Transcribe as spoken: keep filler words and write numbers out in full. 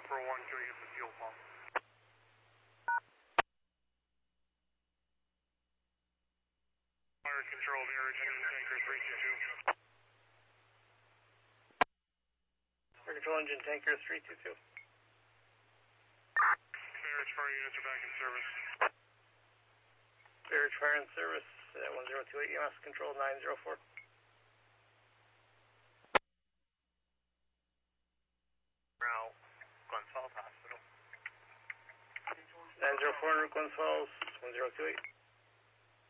for one, can we get the fuel pump? Fire control, air engine tanker three two two. Fire control engine tanker three two two. Barrage fire units are back in service. Barrage fire in service, uh, one zero two eight, E M S control nine zero four. Now, Glens Falls Hospital. nine zero four, Glens Falls, one zero two eight.